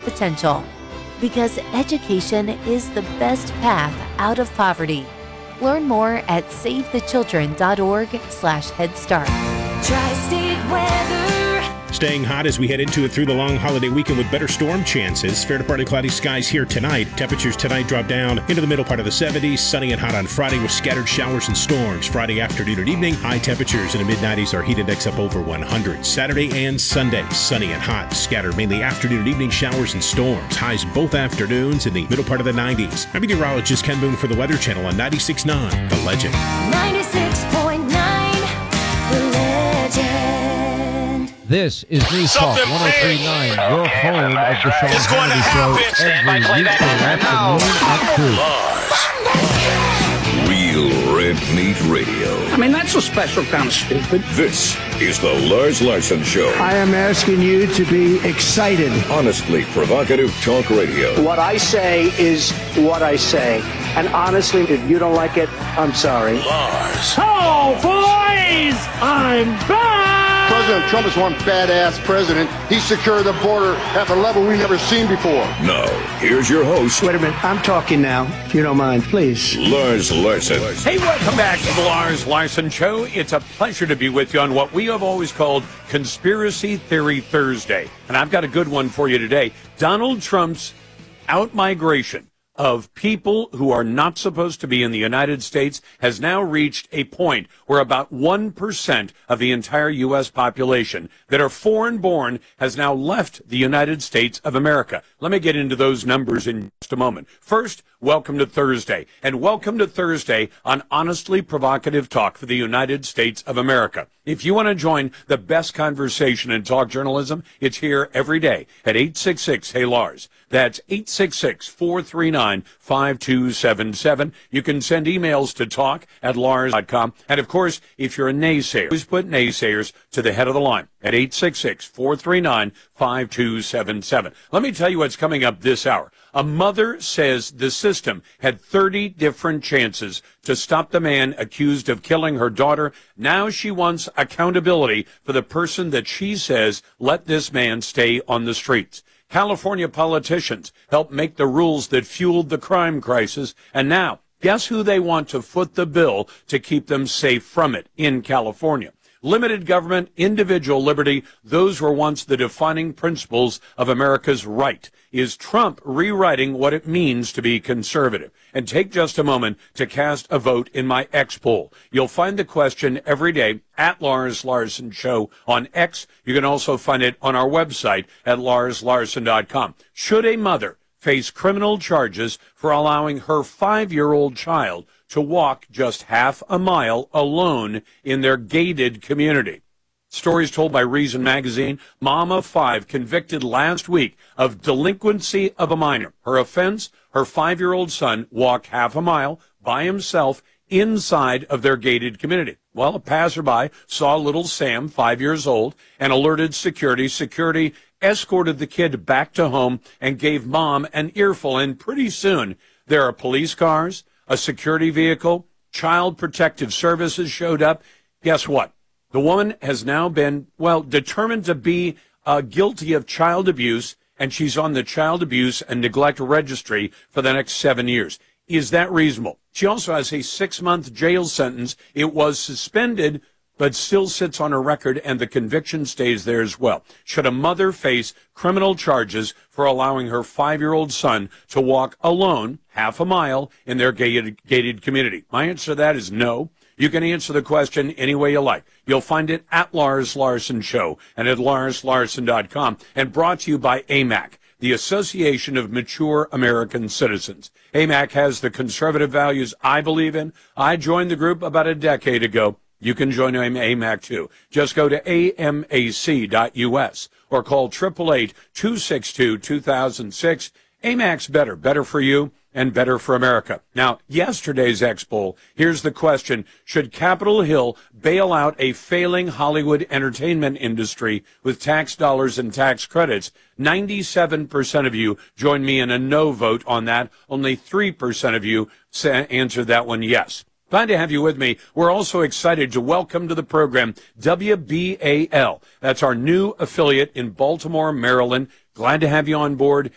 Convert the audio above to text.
potential. Because education is the best path out of poverty. Learn more at savethechildren.org/Head Start. Tri-State weather. Staying hot as we head into it through the long holiday weekend with better storm chances. Fair to partly cloudy skies here tonight. Temperatures tonight drop down into the middle part of the 70s. Sunny and hot on Friday with scattered showers and storms. Friday afternoon and evening, high temperatures in the mid-90s. Our heat index up over 100. Saturday and Sunday, sunny and hot. Scattered mainly afternoon and evening showers and storms. Highs both afternoons in the middle part of the 90s. I'm meteorologist Ken Boone for the Weather Channel on 96.9 The Legend. 96.9 The Legend. This is News Talk 103.9, your home of the Sean Hannity Show every weekday afternoon at 2. Real Red Meat Radio. I mean, that's a special kind of stupid. This is the Lars Larson Show. I am asking you to be excited. Honestly provocative talk radio. What I say is what I say. And honestly, if you don't like it, I'm sorry. Lars. Oh, boys! I'm back! President Trump is one badass president. He secured the border at a level we've never seen before. Now, here's your host. Wait a minute. I'm talking now, if you don't mind, please. Lars Larson. Hey, welcome back to the Lars Larson Show. It's a pleasure to be with you on what we have always called Conspiracy Theory Thursday. And I've got a good one for you today. Donald Trump's outmigration of people who are not supposed to be in the United States has now reached a point where about 1% of the entire U.S. population that are foreign-born has now left the United States of America. Let me get into those numbers in just a moment. First, welcome to Thursday, and welcome to Thursday on Honestly Provocative Talk for the United States of America. If you want to join the best conversation in talk journalism, it's here every day at 866-HEY-LARS. That's 866-439-5277. You can send emails to talk@lars.com. And, of course, if you're a naysayer, please put naysayers to the head of the line at 866-439-5277. Let me tell you what's coming up this hour. A mother says the system had 30 different chances to stop the man accused of killing her daughter. Now she wants accountability for the person that she says let this man stay on the streets. California politicians helped make the rules that fueled the crime crisis, and now, guess who they want to foot the bill to keep them safe from it in California? Limited government, individual liberty, those were once the defining principles of America's right. Is Trump rewriting what it means to be conservative? And take just a moment to cast a vote in my X poll. You'll find the question every day at Lars Larson Show on X. You can also find it on our website at larslarson.com. Should a mother face criminal charges for allowing her 5-year-old child to walk just half a mile alone in their gated community? Stories told by Reason Magazine. Mom of 5 convicted last week of delinquency of a minor. Her offense, her 5-year-old son walked half a mile by himself inside of their gated community. Well, a passerby saw little Sam, 5 years old, and alerted security. Security escorted the kid back to home and gave mom an earful. And pretty soon, there are police cars, a security vehicle, Child Protective Services showed up. Guess what? The woman has now been, determined to be guilty of child abuse, and she's on the child abuse and neglect registry for the next 7 years. Is that reasonable? She also has a 6-month jail sentence. It was suspended, but still sits on her record, and the conviction stays there as well. Should a mother face criminal charges for allowing her 5-year-old son to walk alone half a mile in their gated community? My answer to that is no. You can answer the question any way you like. You'll find it at Lars Larson Show and at larslarson.com, and brought to you by AMAC, the Association of Mature American Citizens. AMAC has the conservative values I believe in. I joined the group about a decade ago. You can join AMAC too. Just go to amac.us or call 888-262-2006. AMAC's better for you and better for America. Now, yesterday's X poll, here's the question. Should Capitol Hill bail out a failing Hollywood entertainment industry with tax dollars and tax credits? 97% of you joined me in a no vote on that. Only 3% of you answered that one yes. Glad to have you with me. We're also excited to welcome to the program WBAL. That's our new affiliate in Baltimore, Maryland. Glad to have you on board.